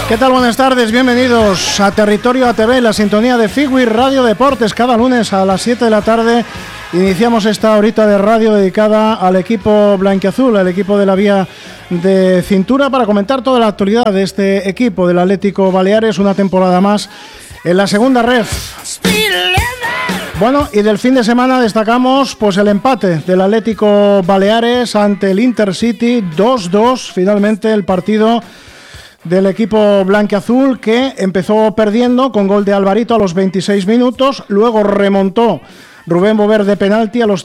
¿Qué tal? Buenas tardes, bienvenidos a Territorio ATV, la sintonía de Figui Radio Deportes. Cada lunes a las 7 de la tarde iniciamos esta horita de radio dedicada al equipo blanquiazul, al equipo de la vía de cintura, para comentar toda la actualidad de este equipo del Atlético Baleares, una temporada más en la segunda ref. Bueno, y del fin de semana destacamos pues el empate del Atlético Baleares ante el Intercity, 2-2, finalmente el partido del equipo blanquiazul, que empezó perdiendo con gol de Alvarito a los 26 minutos, luego remontó Rubén Bover de penalti a los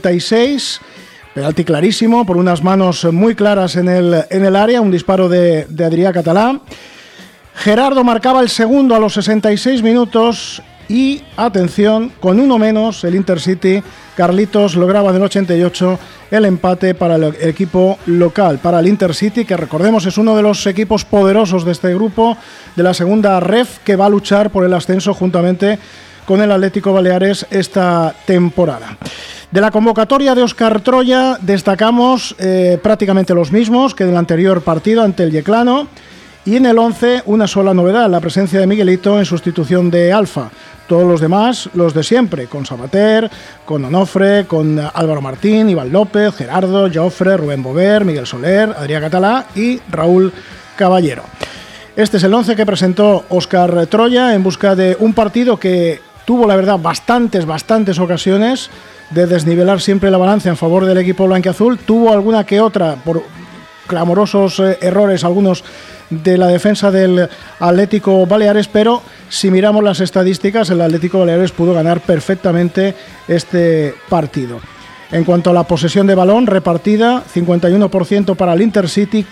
56, penalti clarísimo por unas manos muy claras en el área, un disparo de Adrià Català. Gerardo marcaba el segundo a los 66 minutos y, atención, con uno menos el Intercity, Carlitos lograba en el 88 el empate para el equipo local, para el Intercity, que recordemos es uno de los equipos poderosos de este grupo de la segunda ref, que va a luchar por el ascenso juntamente con el Atlético Baleares esta temporada. De la convocatoria de Óscar Troya destacamos prácticamente los mismos que del anterior partido ante el Yeclano, y en el 11 una sola novedad, la presencia de Miguelito en sustitución de Alfa. Todos los demás, los de siempre, con Sabater, con Onofre, con Álvaro Martín, Iván López, Gerardo, Jofre, Rubén Bover, Miguel Soler, Adrià Català y Raúl Caballero. Este es el 11 que presentó Óscar Troya en busca de un partido que tuvo, la verdad, bastantes ocasiones de desnivelar siempre la balanza en favor del equipo blanquiazul. Tuvo alguna que otra por clamorosos errores, algunos de la defensa del Atlético Baleares, pero si miramos las estadísticas, el Atlético Baleares pudo ganar perfectamente este partido. En cuanto a la posesión de balón repartida, 51% para el Intercity,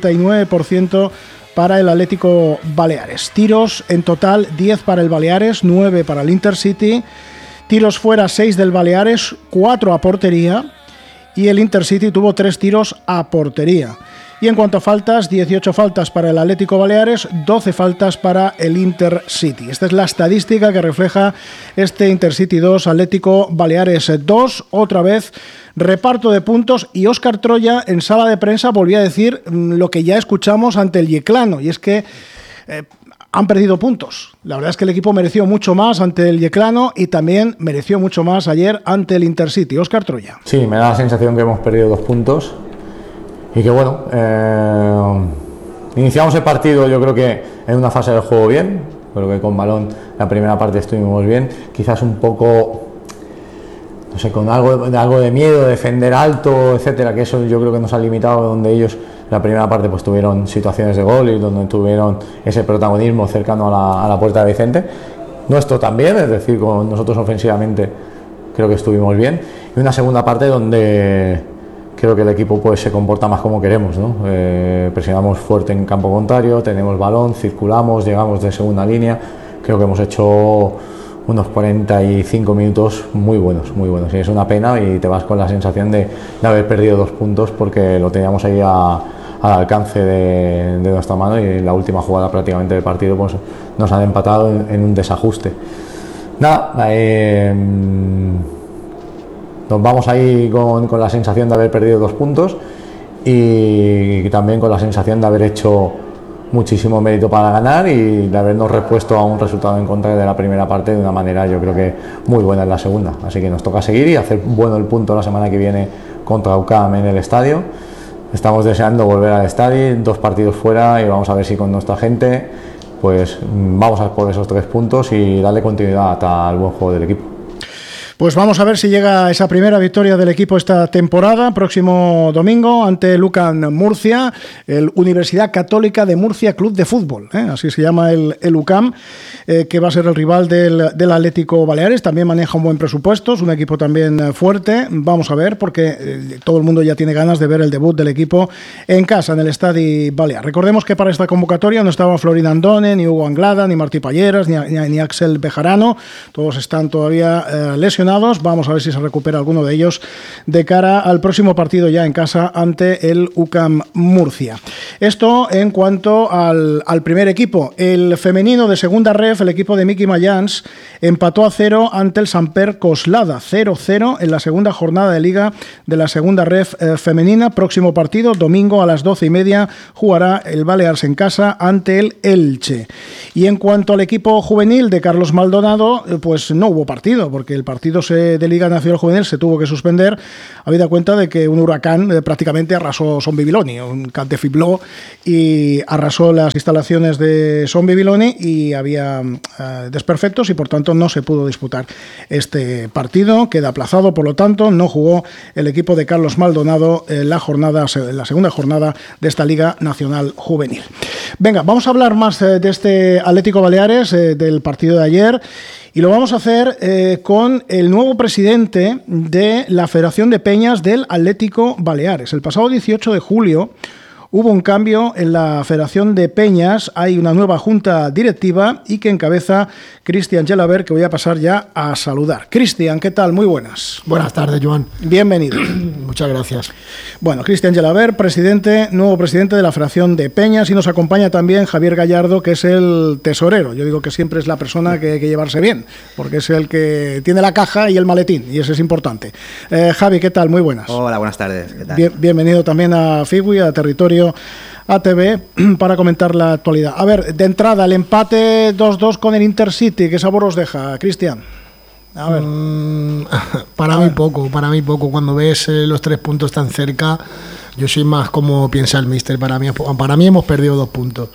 49% para el Atlético Baleares. Tiros en total, 10 para el Baleares, 9 para el Intercity. Tiros fuera, 6 del Baleares, 4 a portería. Y el Intercity tuvo 3 tiros a portería. Y en cuanto a faltas, 18 faltas para el Atlético Baleares, 12 faltas para el Intercity. Esta es la estadística que refleja este Intercity 2, Atlético Baleares 2. Otra vez, reparto de puntos, y Óscar Troya en sala de prensa volvió a decir lo que ya escuchamos ante el Yeclano, y es que han perdido puntos. La verdad es que el equipo mereció mucho más ante el Yeclano y también mereció mucho más ayer ante el Intercity. Óscar Troya. Sí, me da la sensación que hemos perdido 2 puntos. Y que bueno, iniciamos el partido yo creo que en una fase del juego bien, creo que con balón la primera parte estuvimos bien, quizás un poco, no sé, con algo de miedo, de defender alto, etcétera, que eso yo creo que nos ha limitado, donde ellos la primera parte pues tuvieron situaciones de gol y donde tuvieron ese protagonismo cercano a la puerta de Vicente. Nuestro también, es decir, con nosotros ofensivamente creo que estuvimos bien, y una segunda parte donde creo que el equipo pues se comporta más como queremos, ¿no? Presionamos fuerte en campo contrario, tenemos balón, circulamos, llegamos de segunda línea. Creo que hemos hecho unos 45 minutos muy buenos, y es una pena, y te vas con la sensación de haber perdido 2 puntos porque lo teníamos ahí al alcance de nuestra mano, y en la última jugada prácticamente del partido pues nos han empatado en un desajuste. Nada, nos vamos ahí con la sensación de haber perdido 2 puntos y también con la sensación de haber hecho muchísimo mérito para ganar y de habernos repuesto a un resultado en contra de la primera parte de una manera yo creo que muy buena en la segunda. Así que nos toca seguir y hacer bueno el punto la semana que viene contra UCAM en el estadio. Estamos deseando volver al estadio, 2 partidos fuera, y vamos a ver si con nuestra gente pues vamos a por esos 3 puntos y darle continuidad al buen juego del equipo. Pues vamos a ver si llega esa primera victoria del equipo esta temporada, próximo domingo ante el UCAM Murcia, el Universidad Católica de Murcia Club de Fútbol, así se llama el UCAM, que va a ser el rival del Atlético Baleares. También maneja un buen presupuesto, es un equipo también fuerte. Vamos a ver, porque todo el mundo ya tiene ganas de ver el debut del equipo en casa, en el Estadi Balear. Recordemos que para esta convocatoria no estaban Florin Andone, ni Hugo Anglada, ni Martí Palleras, ni Axel Bejarano. Todos están todavía lesionados lesionados. Vamos a ver si se recupera alguno de ellos de cara al próximo partido ya en casa ante el UCAM Murcia. Esto en cuanto al primer equipo. El femenino de segunda ref, el equipo de Miki Mayans, empató a 0 ante el Samper Coslada, 0-0 en la segunda jornada de liga de la segunda ref femenina. Próximo partido, domingo a las 12:30, jugará el Balears en casa ante el Elche. Y en cuanto al equipo juvenil de Carlos Maldonado, pues no hubo partido, porque el partido de Liga Nacional Juvenil se tuvo que suspender, habida cuenta de que un huracán prácticamente arrasó Son Bibiloni, un can de fibló, y arrasó las instalaciones de Son Bibiloni y había desperfectos y por tanto no se pudo disputar este partido. Queda aplazado, por lo tanto no jugó el equipo de Carlos Maldonado en la segunda jornada de esta Liga Nacional Juvenil. Venga, vamos a hablar más de este Atlético Baleares, del partido de ayer, y lo vamos a hacer con el nuevo presidente de la Federación de Peñas del Atlético Baleares. El pasado 18 de julio hubo un cambio en la Federación de Peñas, hay una nueva junta directiva y que encabeza Cristian Gelabert, que voy a pasar ya a saludar. Cristian, ¿qué tal? Muy buenas. Buenas tardes, Joan. Bienvenido. Muchas gracias. Bueno, Cristian Gelabert, nuevo presidente de la Federación de Peñas, y nos acompaña también Javier Gallardo, que es el tesorero. Yo digo que siempre es la persona que hay que llevarse bien, porque es el que tiene la caja y el maletín, y eso es importante. Javi, ¿qué tal? Muy buenas. Hola, buenas tardes. ¿Qué tal? Bienvenido también a FIGUI, a Territorio ATV, para comentar la actualidad. A ver, de entrada, el empate 2-2 con el Intercity, ¿qué sabor os deja, Cristian? A ver. Para mí poco. Cuando ves los 3 puntos tan cerca, yo soy más como piensa el míster. Para mí hemos perdido 2 puntos.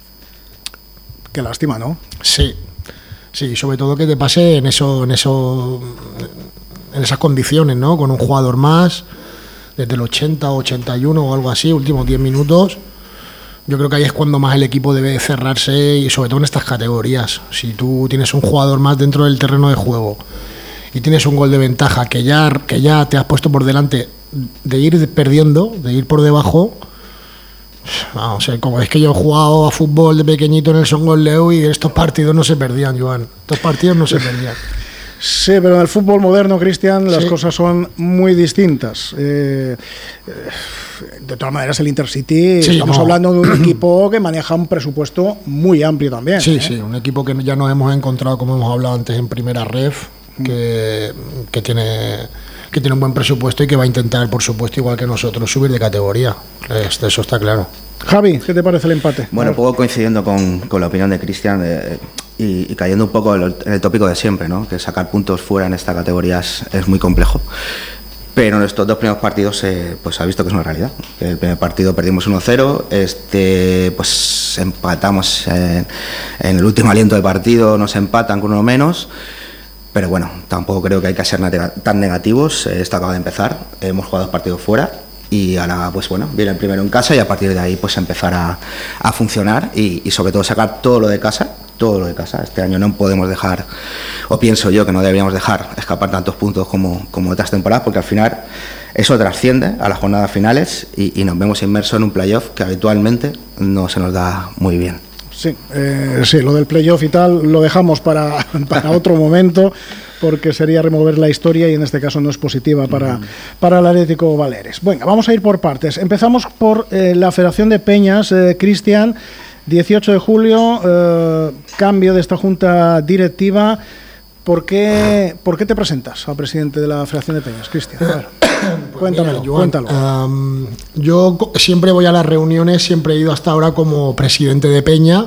Qué lástima, ¿no? Sí, sobre todo que te pase en esas condiciones, ¿no? Con un jugador más, desde el 80 o 81 o algo así, últimos 10 minutos. Yo creo que ahí es cuando más el equipo debe cerrarse, y sobre todo en estas categorías. Si tú tienes un jugador más dentro del terreno de juego y tienes un gol de ventaja que ya te has puesto por delante, de ir perdiendo, de ir por debajo. Vamos, como es que yo he jugado a fútbol de pequeñito en el Son Golleu y estos partidos no se perdían, Joan. Estos partidos no se perdían. Sí, pero en el fútbol moderno, Cristian, las cosas son muy distintas. De todas maneras, el Intercity, estamos hablando de un equipo que maneja un presupuesto muy amplio también. Sí, un equipo que ya nos hemos encontrado, como hemos hablado antes, en primera ref, que tiene un buen presupuesto y que va a intentar, por supuesto, igual que nosotros, subir de categoría. Eso está claro. Javi, ¿qué te parece el empate? Bueno, un poco coincidiendo con la opinión de Cristian, y cayendo un poco en el tópico de siempre, ¿no? Que sacar puntos fuera en esta categoría es muy complejo. Pero en estos 2 primeros partidos pues se ha visto que es una realidad. El primer partido perdimos 1-0, pues empatamos en el último aliento de partido, nos empatan con uno menos. Pero bueno, tampoco creo que hay que ser tan negativos. Esto acaba de empezar, hemos jugado 2 partidos fuera. Y ahora, pues bueno, viene el primero en casa y a partir de ahí pues empezar a funcionar y sobre todo sacar todo lo de casa. Este año no podemos dejar, o pienso yo que no deberíamos dejar escapar tantos puntos como otras temporadas, porque al final eso trasciende a las jornadas finales y nos vemos inmersos en un playoff que habitualmente no se nos da muy bien. Sí, lo del playoff y tal lo dejamos para otro momento, porque sería remover la historia y en este caso no es positiva para el Atlético Baleares. Bueno, vamos a ir por partes. Empezamos por la Federación de Peñas, Cristian. 18 de julio, cambio de esta junta directiva. ¿Por qué te presentas al presidente de la Federación de Peñas, Cristian? A ver, cuéntamelo. Yo siempre voy a las reuniones, siempre he ido hasta ahora como presidente de Peña,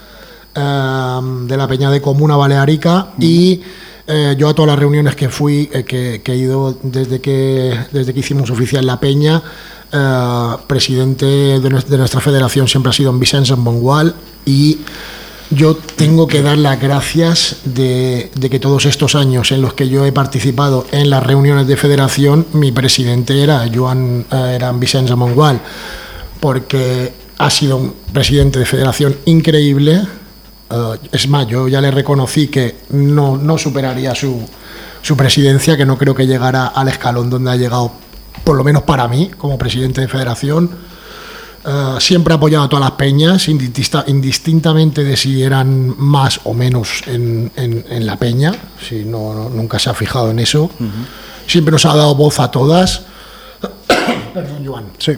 de la Peña de Comuna Balearica, y yo a todas las reuniones que fui, que he ido desde que hicimos oficial la Peña, presidente de nuestra federación siempre ha sido en Vicenç Mongual, y yo tengo que dar las gracias de que todos estos años en los que yo he participado en las reuniones de federación, mi presidente era en Vicenç Mongual, porque ha sido un presidente de federación increíble. Es más, yo ya le reconocí que no superaría su presidencia, que no creo que llegara al escalón donde ha llegado, por lo menos para mí, como presidente de federación. Siempre he apoyado a todas las peñas, indistintamente de si eran más o menos en la peña, si nunca se ha fijado en eso. Siempre nos ha dado voz a todas. Perdón, Joan. Sí.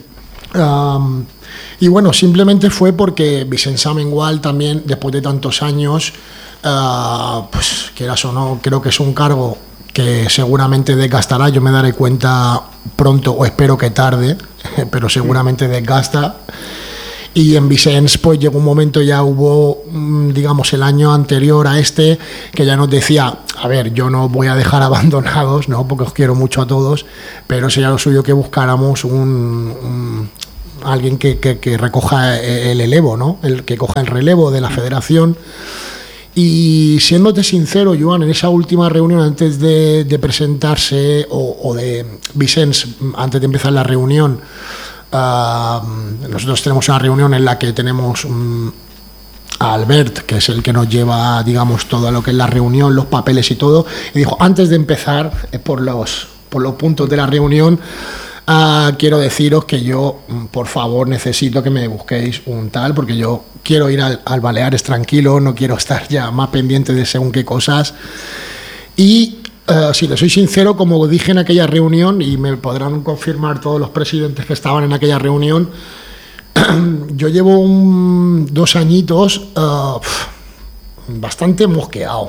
Y bueno, simplemente fue porque Vicent Samengual también, después de tantos años, pues quieras o no, creo que es un cargo que seguramente desgastará. Yo me daré cuenta pronto, o espero que tarde, pero seguramente desgasta. Y en Vicens pues llegó un momento, ya hubo, digamos, el año anterior a este, que ya nos decía, a ver, yo no voy a dejar abandonados, ¿no? Porque os quiero mucho a todos, pero sería lo suyo que buscáramos alguien que recoja el relevo, ¿no? El que coja el relevo de la federación. Y siéndote sincero, Joan, en esa última reunión antes de presentarse, o de Vicens, antes de empezar la reunión, nosotros tenemos una reunión en la que tenemos a Albert, que es el que nos lleva, digamos, todo lo que es la reunión, los papeles y todo, y dijo, antes de empezar por los puntos de la reunión, quiero deciros que yo, por favor, necesito que me busquéis un tal, porque yo quiero ir al Baleares tranquilo, no quiero estar ya más pendiente de según qué cosas. Y si le soy sincero, como dije en aquella reunión, y me podrán confirmar todos los presidentes que estaban en aquella reunión, yo llevo 2 añitos bastante mosqueado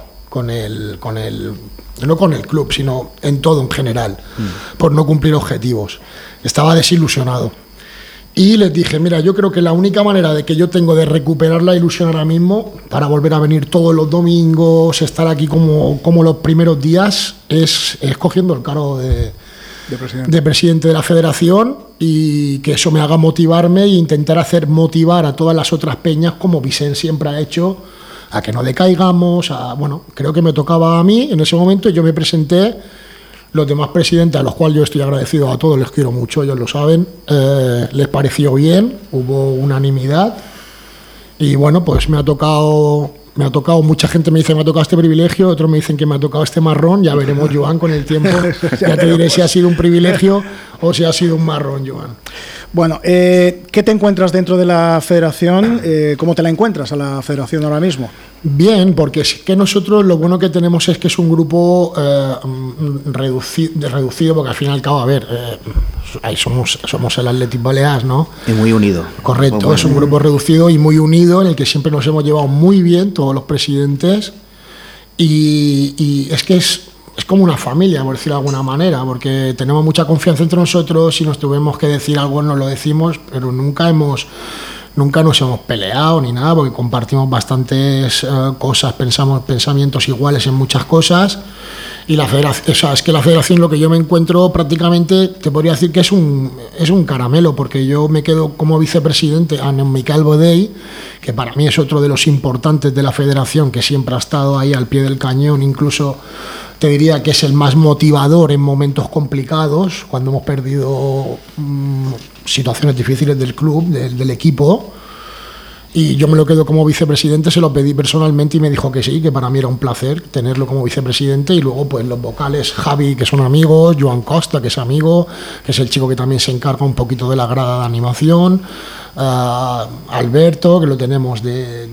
no con el club, sino en todo en general, por no cumplir objetivos. Estaba desilusionado. Y les dije, mira, yo creo que la única manera de que yo tengo de recuperar la ilusión ahora mismo, para volver a venir todos los domingos, estar aquí como los primeros días, es cogiendo el cargo de presidente de la federación, y que eso me haga motivarme e intentar motivar a todas las otras peñas, como Vicent siempre ha hecho, a que no decaigamos. Bueno, creo que me tocaba a mí en ese momento. Yo me presenté. Los demás presidentes, a los cuales yo estoy agradecido a todos, les quiero mucho, ellos lo saben, les pareció bien, hubo unanimidad, y bueno, pues me ha tocado, mucha gente me dice me ha tocado este privilegio, otros me dicen que me ha tocado este marrón. Ya veremos, Joan, con el tiempo, ya te diré si ha sido un privilegio o si ha sido un marrón, Joan. Bueno, ¿qué te encuentras dentro de la federación? ¿Cómo te la encuentras a la federación ahora mismo? Bien, porque es que nosotros lo bueno que tenemos es que es un grupo reducido, porque al fin y al cabo, a ver, ahí somos el Athletic Balears, ¿no? Y muy unido. Correcto, es un grupo reducido y muy unido, en el que siempre nos hemos llevado muy bien todos los presidentes, y es que es como una familia, por decirlo de alguna manera, porque tenemos mucha confianza entre nosotros. Si nos tuvimos que decir algo nos lo decimos, pero nunca nos hemos peleado ni nada, porque compartimos bastantes cosas, pensamientos iguales en muchas cosas. Y la federación, o sea, es que la federación, lo que yo me encuentro prácticamente, te podría decir que es un caramelo, porque yo me quedo como vicepresidente a Miquel Bodey, que para mí es otro de los importantes de la federación, que siempre ha estado ahí al pie del cañón. Incluso te diría que es el más motivador en momentos complicados, cuando hemos perdido situaciones difíciles del club, del equipo. Y yo me lo quedo como vicepresidente, se lo pedí personalmente y me dijo que sí, que para mí era un placer tenerlo como vicepresidente. Y luego pues los vocales, Javi, que son amigos, Joan Costa, que es amigo, que es el chico que también se encarga un poquito de la grada de animación, Alberto, que lo tenemos de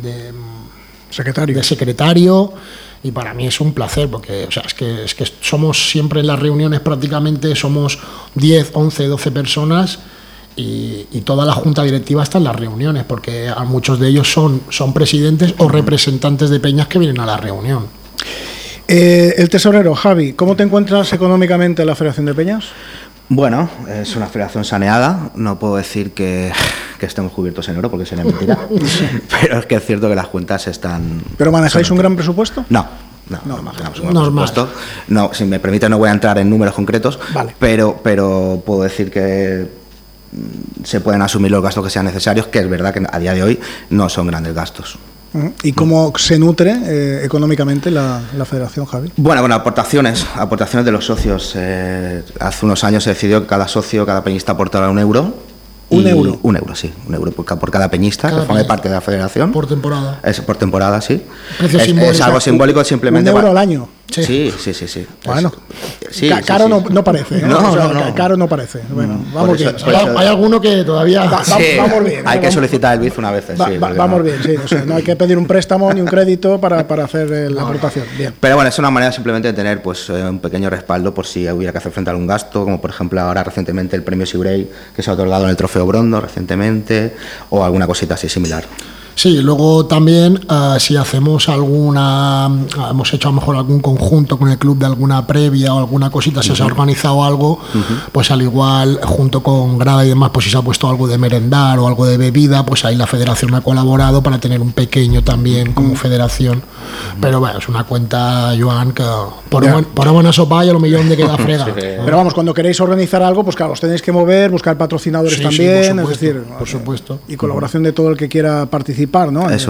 secretario. Y para mí es un placer, porque, o sea, es que somos siempre en las reuniones, prácticamente somos 10, 11, 12 personas, y toda la junta directiva está en las reuniones, porque a muchos de ellos son presidentes o representantes de peñas que vienen a la reunión. El tesorero, Javi, ¿cómo te encuentras económicamente en la Federación de Peñas? Bueno, es una federación saneada. No puedo decir que estemos cubiertos en oro, porque sería mentira. Pero es que es cierto que las cuentas están... ¿Pero manejáis un gran presupuesto? No manejamos un gran presupuesto. No, si me permite, no voy a entrar en números concretos, vale. pero puedo decir que se pueden asumir los gastos que sean necesarios, que es verdad que a día de hoy no son grandes gastos. ¿Y cómo se nutre económicamente la federación, Javi? Bueno, aportaciones de los socios. Hace unos años se decidió que cada socio, cada peñista aportara €1. ¿Un euro? Un euro, sí. €1 por cada peñista que forme parte de la federación. Por temporada. Es por temporada, sí. Precio simbólico. Es algo simbólico, simplemente. €1 al año. Sí. Bueno, Sí, caro sí. no parece. No. Caro no parece. Bueno, vamos eso- bien. por eso- Hay alguno que todavía... Vamos bien. Hay que solicitar el BIF una vez. Vamos bien, sí. O sea, no hay que pedir un préstamo ni un crédito para hacer la aportación. Bien. Pero bueno, es una manera simplemente de tener pues un pequeño respaldo por si hubiera que hacer frente a algún gasto, como por ejemplo ahora recientemente el premio Sibrey que se ha otorgado en el Trofeo Brondo recientemente, o alguna cosita así similar. Sí, luego también si hacemos hemos hecho a lo mejor algún conjunto con el club de alguna previa o alguna cosita, si se ha organizado algo, pues al igual junto con grada y demás, pues si se ha puesto algo de merendar o algo de bebida, pues ahí la federación ha colaborado para tener un pequeño también como federación. Pero bueno, es una cuenta, Joan, que por una buena sopa y a lo millón de queda frega. Pero vamos, cuando queréis organizar algo, pues claro, os tenéis que mover, buscar patrocinadores Sí, también, por es decir, supuesto. y colaboración de todo el que quiera participar, ¿no? Eso